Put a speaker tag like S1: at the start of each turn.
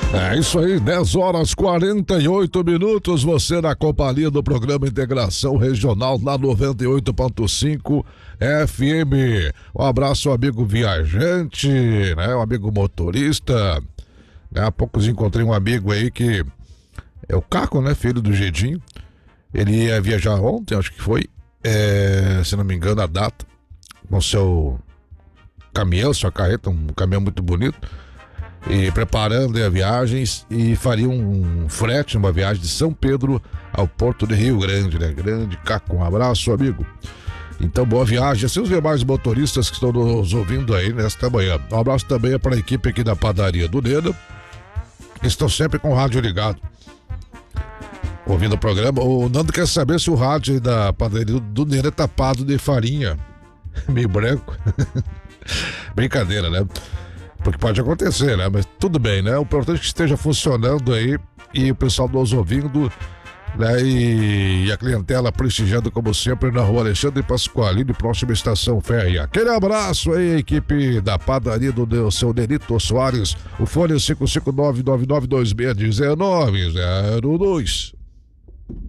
S1: É isso aí, 10 horas 48 minutos, você na companhia do programa Integração Regional na 98.5 FM. Um abraço ao amigo viajante, né? Um amigo motorista. Há poucos encontrei um amigo aí que é o Caco, né? Filho do Gedinho. Ele ia viajar ontem, acho que foi, se não me engano a data, com seu caminhão, sua carreta, um caminhão muito bonito. E preparando a viagens e faria um frete, uma viagem de São Pedro ao Porto de Rio Grande, né? Grande Caco, um abraço, amigo. Então, boa viagem. Assim os demais motoristas que estão nos ouvindo aí nesta manhã. Um abraço também para a equipe aqui da Padaria do Neda, que estão sempre com o rádio ligado, ouvindo o programa. O Nando quer saber se o rádio da Padaria do Neda é tapado de farinha, meio branco. Brincadeira, né? Porque pode acontecer, né? Mas tudo bem, né? O importante é que esteja funcionando aí e o pessoal nos ouvindo, né? E a clientela prestigiando como sempre na rua Alexandre Pasqualini, próxima estação férrea. Aquele abraço aí, equipe da Padaria do seu Nerito Soares. O fone é 55999261902.